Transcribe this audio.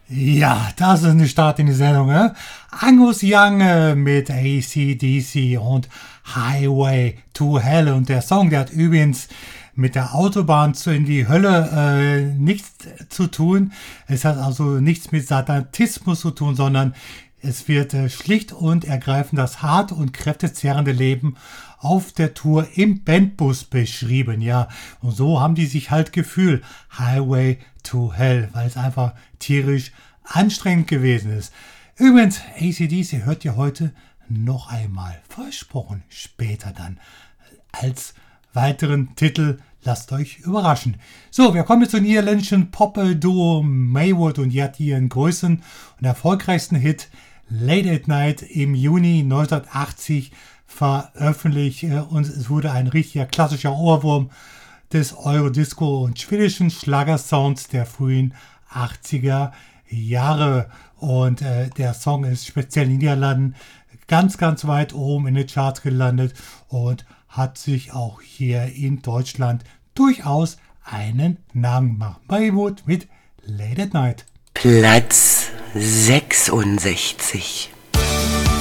Ja, das ist eine Start in die Sendung, ne? Angus Young mit AC/DC und Highway to Hell. Und der Song, der hat übrigens mit der Autobahn in die Hölle nichts zu tun. Es hat also nichts mit Satanismus zu tun, sondern es wird schlicht und ergreifend das hart und kräftezehrende Leben auf der Tour im Bandbus beschrieben, ja. Und so haben die sich halt gefühlt. Highway to Hell, weil es einfach tierisch anstrengend gewesen ist. Übrigens, AC/DC hört ihr heute noch einmal. Versprochen, später dann. Als weiteren Titel, lasst euch überraschen. So, wir kommen zum niederländischen Pop-Duo Maywood und die hat ihren größten und erfolgreichsten Hit Late at Night im Juni 1980 veröffentlicht und es wurde ein richtiger klassischer Ohrwurm des Eurodisco und schwedischen Schlagersounds der frühen 80er Jahre. Und der Song ist speziell in den Niederlanden ganz, ganz weit oben in den Charts gelandet und hat sich auch hier in Deutschland durchaus einen Namen gemacht. Maywood mit Late at Night. Platz 66.